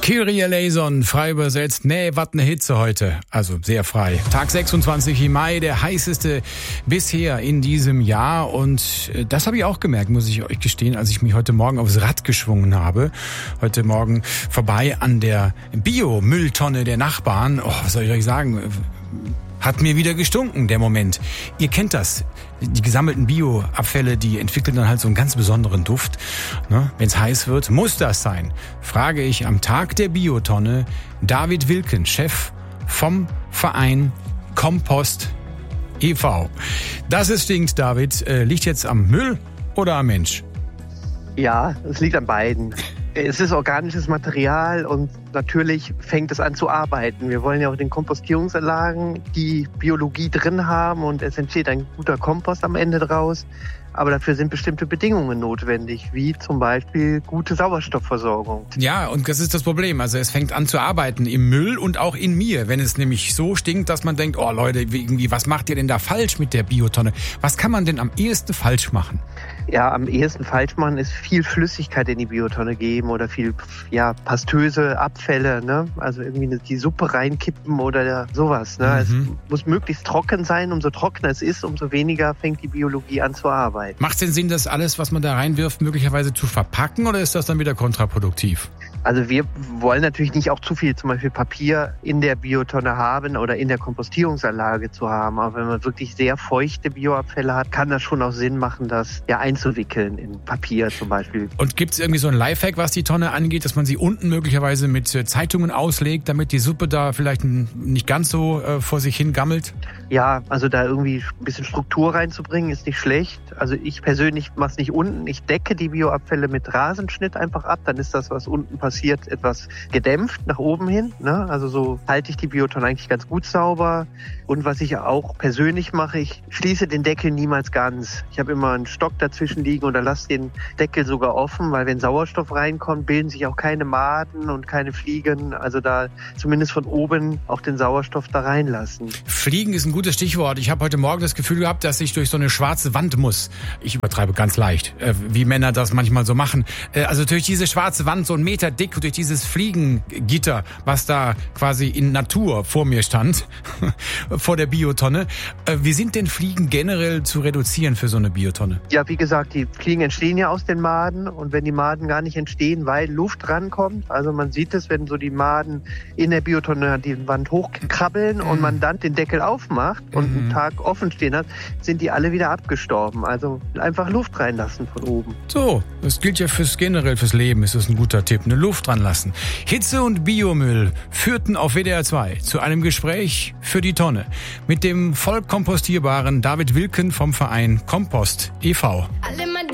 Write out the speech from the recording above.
Kyrie eleison, frei übersetzt. Nee, wat ne Hitze heute. Also sehr frei. Tag 26 im Mai, der heißeste bisher in diesem Jahr. Und das habe ich auch gemerkt, muss ich euch gestehen, als ich mich heute Morgen aufs Rad geschwungen habe. Heute Morgen vorbei an der Biomülltonne der Nachbarn. Oh, was soll ich euch sagen? Hat mir wieder gestunken, der Moment. Ihr kennt das. Die gesammelten Bioabfälle, die entwickeln dann halt so einen ganz besonderen Duft. Ne? Wenn es heiß wird, muss das sein? Frage ich am Tag der Biotonne David Wilken, Chef vom Verein Kompost e.V. Dass es stinkt, David, liegt jetzt am Müll oder am Mensch? Ja, es liegt an beiden. Es ist organisches Material und natürlich fängt es an zu arbeiten. Wir wollen ja auch in den Kompostierungsanlagen die Biologie drin haben und es entsteht ein guter Kompost am Ende draus. Aber dafür sind bestimmte Bedingungen notwendig, wie zum Beispiel gute Sauerstoffversorgung. Ja, und das ist das Problem. Also es fängt an zu arbeiten im Müll und auch in mir. Wenn es nämlich so stinkt, dass man denkt, oh Leute, irgendwie, was macht ihr denn da falsch mit der Biotonne? Was kann man denn am ehesten falsch machen? Ja, am ehesten falsch machen ist viel Flüssigkeit in die Biotonne geben oder viel pastöse Abfälle, ne? Also irgendwie die Suppe reinkippen oder sowas. Ne? Es muss möglichst trocken sein. Umso trockener es ist, umso weniger fängt die Biologie an zu arbeiten. Macht es denn Sinn, das alles, was man da reinwirft, möglicherweise zu verpacken oder ist das dann wieder kontraproduktiv? Also wir wollen natürlich nicht auch zu viel zum Beispiel Papier in der Biotonne haben oder in der Kompostierungsanlage zu haben. Aber wenn man wirklich sehr feuchte Bioabfälle hat, kann das schon auch Sinn machen, das einzuwickeln in Papier zum Beispiel. Und gibt es irgendwie so ein Lifehack, was die Tonne angeht, dass man sie unten möglicherweise mit Zeitungen auslegt, damit die Suppe da vielleicht nicht ganz so vor sich hin gammelt? Ja, also da irgendwie ein bisschen Struktur reinzubringen, ist nicht schlecht. Also ich persönlich mache es nicht unten. Ich decke die Bioabfälle mit Rasenschnitt einfach ab. Dann ist das, was unten passiert, etwas gedämpft nach oben hin. Ne? Also so halte ich die Biotonne eigentlich ganz gut sauber. Und was ich auch persönlich mache, ich schließe den Deckel niemals ganz. Ich habe immer einen Stock dazwischen liegen oder lasse den Deckel sogar offen, weil wenn Sauerstoff reinkommt, bilden sich auch keine Maden und keine Fliegen. Also da zumindest von oben auch den Sauerstoff da reinlassen. Fliegen ist ein gutes Stichwort. Ich habe heute Morgen das Gefühl gehabt, dass ich durch so eine schwarze Wand muss. Ich übertreibe ganz leicht, wie Männer das manchmal so machen. Also durch diese schwarze Wand, so 1 Meter dick, durch dieses Fliegengitter, was da quasi in Natur vor mir stand, vor der Biotonne. Wie sind denn Fliegen generell zu reduzieren für so eine Biotonne? Ja, wie gesagt, die Fliegen entstehen ja aus den Maden und wenn die Maden gar nicht entstehen, weil Luft rankommt, also man sieht es, wenn so die Maden in der Biotonne die Wand hochkrabbeln und man dann den Deckel aufmacht und einen Tag offen stehen hat, sind die alle wieder abgestorben. Also einfach Luft reinlassen von oben. So, das gilt ja generell fürs Leben, ist das ein guter Tipp. Eine Luft dran lassen. Hitze und Biomüll führten auf WDR 2 zu einem Gespräch für die Tonne mit dem vollkompostierbaren David Wilken vom Verein Kompost e.V.